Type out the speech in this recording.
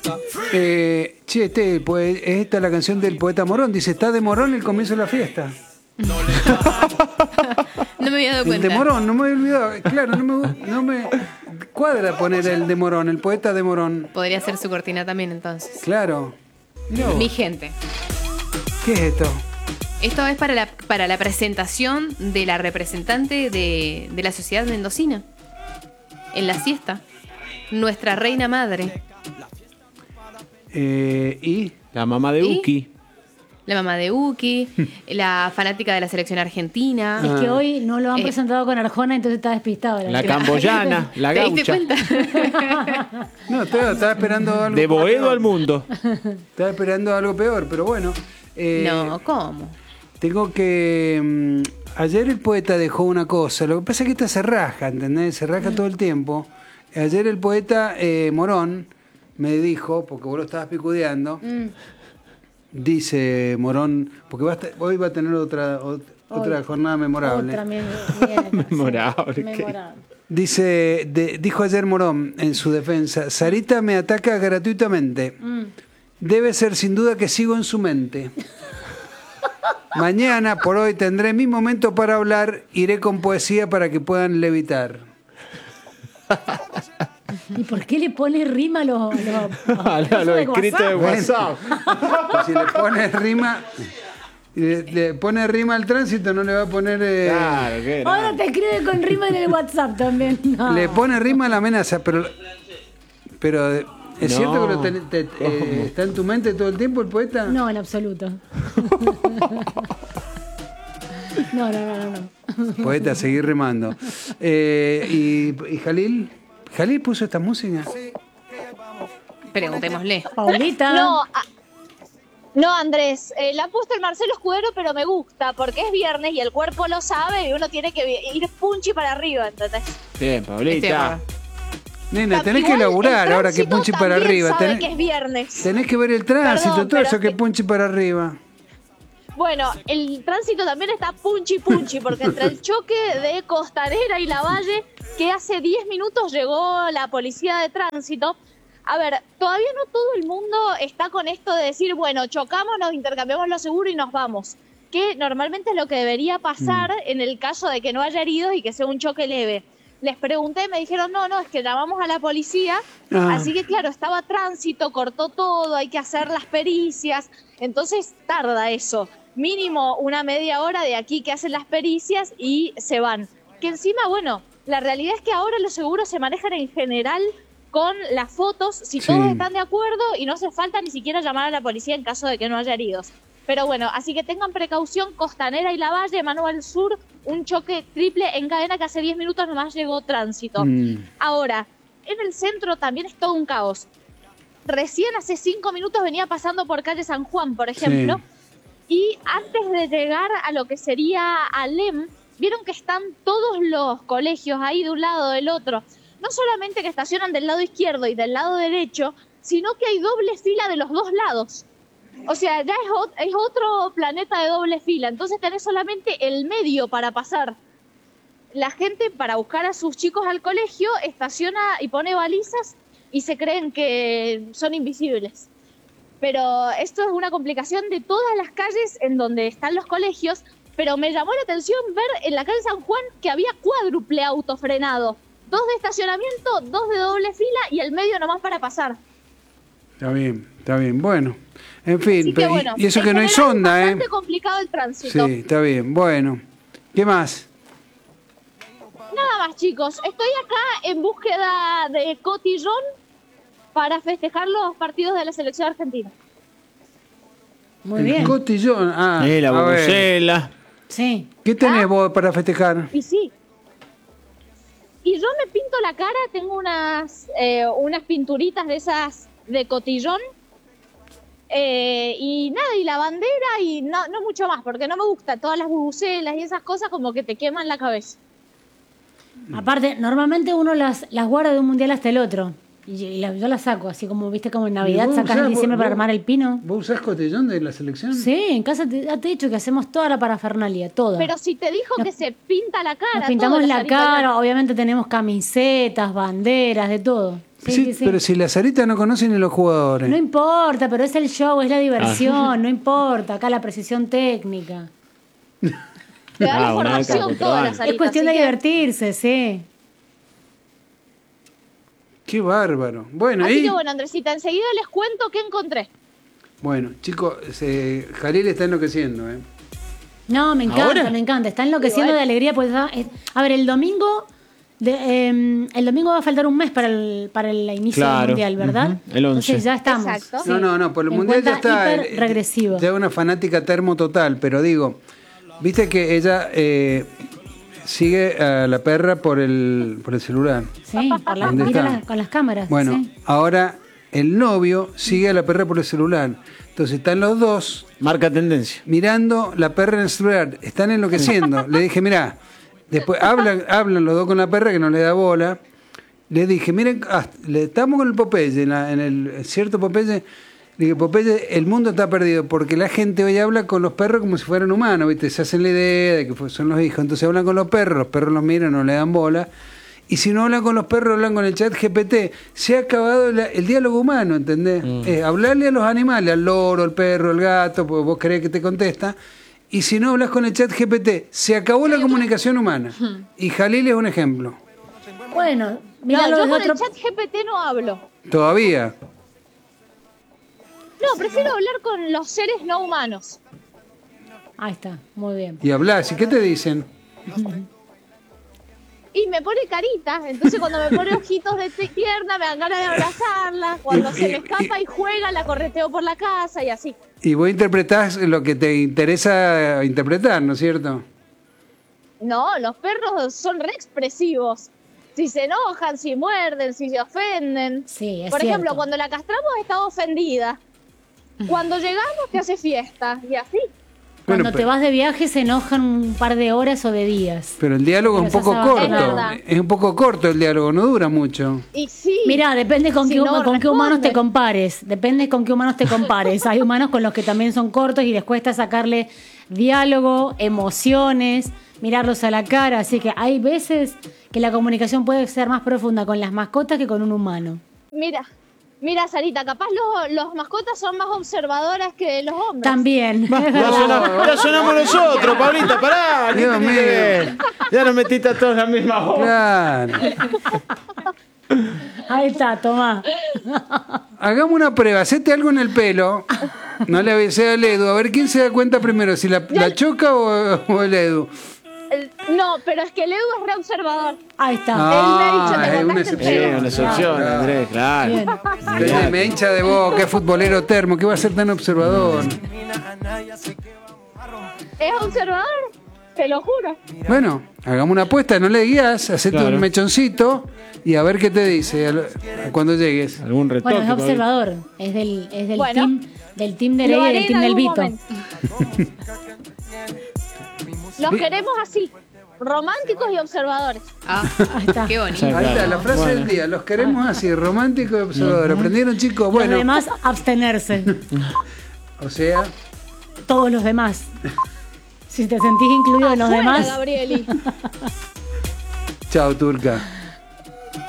Esta es la canción del poeta Morón. Dice, está de Morón el comienzo de la fiesta. No me había dado cuenta. El de Morón, no me había olvidado. Claro, no me cuadra poner el de Morón, el poeta de Morón. Podría ser su cortina también, entonces. Claro. No. Mi gente. ¿Qué es esto? Esto es para la presentación de la representante de la sociedad mendocina. En la siesta. Nuestra reina madre. ¿Y? La mamá de Uki. La mamá de Uki, la fanática de la selección argentina. Es que hoy no lo han presentado con Arjona, entonces está despistado. La camboyana, la ¿Te gaucha. diste cuenta? No, estaba esperando algo. De Boedo al mundo. Estaba esperando algo peor, pero bueno. No, ¿cómo? Tengo que... ayer el poeta dejó una cosa. Lo que pasa es que esta se rasca, ¿entendés? Se rasca todo el tiempo. Ayer el poeta Morón me dijo, porque vos lo estabas picudeando, dice Morón, porque hoy va a tener otra jornada memorable. Otra Memorable. memorable. Dijo ayer Morón en su defensa, Sarita me ataca gratuitamente. Debe ser sin duda que sigo en su mente. Mañana, por hoy, tendré mi momento para hablar. Iré con poesía para que puedan levitar. ¿Y por qué le pone rima a los escritos de WhatsApp? Pues si le pone rima... Le pone rima al tránsito, no le va a poner... Claro, que no. Ahora te escribe con rima en el WhatsApp también. No. Le pone rima a la amenaza, pero ¿es cierto que está en tu mente todo el tiempo el poeta? No, en absoluto. No. Poeta, seguir remando. ¿Y Jalil? ¿Jalil puso esta música? Preguntémosle. Paulita. No, Andrés, la ha puesto el Marcelo Escudero, pero me gusta, porque es viernes y el cuerpo lo sabe y uno tiene que ir punchi para arriba, ¿entendés? Bien, Paulita. Nena, tenés que laburar ahora que punchi para arriba. Sabe que es viernes. Tenés que ver el tránsito, Perdón, todo pero eso que punchi para arriba. Bueno, el tránsito también está punchi, porque entre el choque de Costanera y Lavalle, que hace 10 minutos llegó la policía de tránsito. A ver, todavía no todo el mundo está con esto de decir, bueno, chocamos, nos intercambiamos lo seguro y nos vamos. Que normalmente es lo que debería pasar en el caso de que no haya heridos y que sea un choque leve. Les pregunté, me dijeron, no, es que llamamos a la policía. Así que claro, estaba tránsito, cortó todo, hay que hacer las pericias. Entonces tarda eso. Mínimo una media hora de aquí que hacen las pericias y se van. Que encima, bueno, la realidad es que ahora los seguros se manejan en general con las fotos, si todos están de acuerdo y no hace falta ni siquiera llamar a la policía en caso de que no haya heridos. Pero bueno, así que tengan precaución, Costanera y Lavalle, Manuel Sur, un choque triple en cadena que hace 10 minutos nomás llegó tránsito. Ahora, en el centro también es todo un caos. Recién hace 5 minutos venía pasando por calle San Juan, por ejemplo, y antes de llegar a lo que sería Alem, vieron que están todos los colegios ahí de un lado o del otro. No solamente que estacionan del lado izquierdo y del lado derecho, sino que hay doble fila de los dos lados. O sea, ya es otro planeta de doble fila. Entonces tenés solamente el medio para pasar. La gente, para buscar a sus chicos al colegio, estaciona y pone balizas y se creen que son invisibles. Pero esto es una complicación de todas las calles en donde están los colegios. Pero me llamó la atención ver en la calle San Juan que había cuádruple autofrenado. 2 de estacionamiento, 2 de doble fila y el medio nomás para pasar. Está bien. Bueno, en fin, que bueno, y eso que no hay sonda, es bastante complicado el tránsito. Sí, está bien. Bueno, ¿qué más? Nada más, chicos. Estoy acá en búsqueda de cotillón para festejar los partidos de la selección argentina. Muy bien. Cotillón. La bubucela. Sí. ¿Qué tenés vos para festejar? Y sí. Y yo me pinto la cara, tengo unas pinturitas de esas de cotillón. Y nada, y la bandera y no mucho más, porque no me gusta todas las bubucelas y esas cosas como que te queman la cabeza. Aparte, normalmente uno las guarda de un mundial hasta el otro. Yo las saco, así como, viste, como en Navidad sacas en diciembre para armar el pino. ¿Vos usás cotillón de la selección? Sí, en casa te he dicho que hacemos toda la parafernalia, toda. Pero si te dijo que se pinta la cara. Nos pintamos la cara, obviamente tenemos camisetas, banderas, de todo. Sí, pero si la Sarita no conoce ni los jugadores. No importa, pero es el show, es la diversión, no importa. Acá la precisión técnica. Te da la información toda la Sarita. Es cuestión de divertirse, sí. Qué bárbaro. Bueno, Así que bueno, Andresita, enseguida les cuento qué encontré. Bueno, chicos, Jalil está enloqueciendo, ¿eh? No, me encanta, ¿Ahora? me encanta. Está enloqueciendo de alegría. Pues, a ver, el domingo va a faltar un mes para el inicio del Mundial, ¿verdad? El 11. Entonces ya estamos. Exacto. No, por el En Mundial ya cuenta está. hiperregresivo. Ya es una fanática termo total, pero digo, viste que ella sigue a la perra por el celular. Sí, ¿Dónde mira está? con las cámaras. Bueno, sí. ahora el novio sigue a la perra por el celular. Entonces están los dos Marca tendencia. mirando la perra en el celular. Están enloqueciendo. Le dije, mirá, después hablan los dos con la perra que no le da bola. Le dije, miren, estamos con el Popeye, en el cierto Popeye. Le dije, Popeye, el mundo está perdido porque la gente hoy habla con los perros como si fueran humanos, ¿viste? Se hacen la idea de que son los hijos. Entonces hablan con los perros los miran, no le dan bola. Y si no hablan con los perros, hablan con el chat GPT. Se ha acabado el diálogo humano, ¿entendés? Hablarle a los animales, al loro, al perro, al gato, porque vos querés que te contesta. Y si no hablas con el chat GPT, se acabó la comunicación humana. Y Jalil es un ejemplo. Bueno, No, míralo yo desde con el otro... chat GPT no hablo. Todavía. No, prefiero hablar con los seres no humanos. Ahí está, muy bien. Y hablas. ¿Y qué te dicen? Y me pone carita, entonces cuando me pone ojitos de tierna me dan ganas de abrazarla, cuando se me escapa y juega la correteo por la casa y así. Y vos interpretás lo que te interesa interpretar, ¿no es cierto? No, los perros son re expresivos. Si se enojan, si muerden, si se ofenden. Sí, es Por ejemplo, cierto. cuando la castramos estaba ofendida. Cuando llegamos te hace fiesta y así. Cuando Bueno, te vas de viaje se enojan un par de horas o de días. Pero el diálogo es un Pero poco eso se va a corto. verdad. Es un poco corto el diálogo, no dura mucho. Y sí. Mira, depende con, Si qué, no con qué humanos te responden. compares. Depende con qué humanos te compares. Hay humanos con los que también son cortos y les cuesta sacarle diálogo, emociones, mirarlos a la cara. Así que hay veces que la comunicación puede ser más profunda con las mascotas que con un humano. Mira, Sarita, capaz los mascotas son más observadoras que los hombres. También. Ya sonamos nosotros, Pablita, pará. ¿Qué Dios tenés que ver? Ya nos metiste a todos en la misma voz. Claro. Ahí está, tomá. Hagamos una prueba, hacete algo en el pelo. No le avisé al Edu, a ver quién se da cuenta primero, si la choca o el Edu. No, pero es que el Edu es re observador. Ahí está. Él me ha dicho, te es una cortaste el Sí, pelo. una excepción, Andrés, claro. Bien. Me hincha de boca, es futbolero termo, ¿qué va a ser tan observador? ¿Es observador? Te lo juro. Bueno, hagamos una apuesta, no le guías, hacete Claro. un mechoncito y a ver qué te dice cuando llegues. Algún retoque. Bueno, es Pablita. observador. Es del Bueno, team de Lo Ley y haré del en team del algún Vito. momento. Los queremos así, románticos y observadores. Ah, Ahí está. qué bonito. Ahí está, la frase Bueno. del día, los queremos así, romántico y observador. ¿Aprendieron, chicos? Los Bueno, demás, abstenerse. o sea, Todos los demás. Si te sentís incluido en los Afuera, demás. Gabrieli. chao, Turca.